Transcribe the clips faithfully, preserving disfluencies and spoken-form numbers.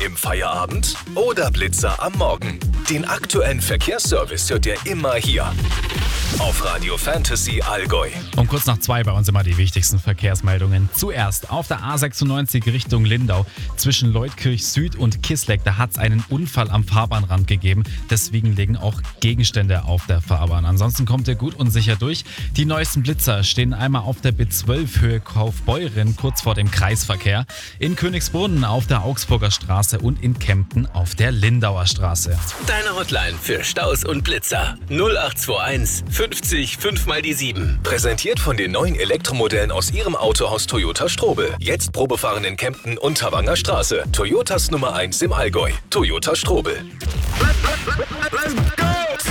im Feierabend oder Blitzer am Morgen. Den aktuellen Verkehrsservice hört ihr immer hier auf Radio Fantasy Allgäu. Um kurz nach zwei bei uns immer die wichtigsten Verkehrsmeldungen. Zuerst auf der A sechsundneunzig Richtung Lindau zwischen Leutkirch Süd und Kissleck. Da hat es einen Unfall am Fahrbahnrand gegeben. Deswegen liegen auch Gegenstände auf der Fahrbahn. Ansonsten kommt ihr gut und sicher durch. Die neuesten Blitzer stehen einmal auf der B zwölf Höhe Kaufbeuren kurz vor dem Kreisverkehr. In Königsbrunn auf der Augsburger Straße und in Kempten auf der Lindauer Straße. Deine Hotline für Staus und Blitzer null acht zwei eins fünfzig fünf mal die sieben. Präsentiert von den neuen Elektromodellen aus ihrem Autohaus Toyota Strobel. Jetzt Probefahren in Kempten und Tawanger Straße. Toyotas Nummer eins im Allgäu. Toyota Strobel. Let's go!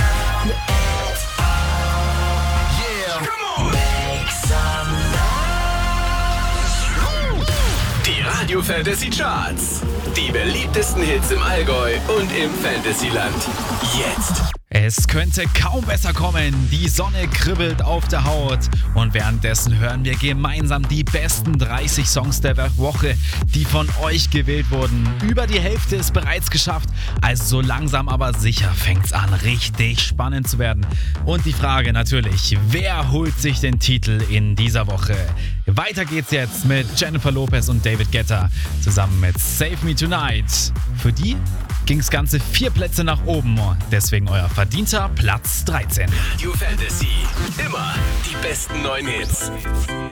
Die Radio Fantasy Charts. Die beliebtesten Hits im Allgäu und im Fantasyland. Jetzt. Es könnte kaum besser kommen. Die Sonne kribbelt auf der Haut. Und währenddessen hören wir gemeinsam die besten dreißig Songs der Woche, die von euch gewählt wurden. Über die Hälfte ist bereits geschafft. Also so langsam aber sicher fängt's an, richtig spannend zu werden. Und die Frage natürlich, wer holt sich den Titel in dieser Woche? Weiter geht's jetzt mit Jennifer Lopez und David Guetta zusammen mit Save Me Tonight. Für die ging's ganze vier Plätze nach oben. Deswegen euer verdienter Platz dreizehn. Radio Fantasy. Immer die besten neuen Hits.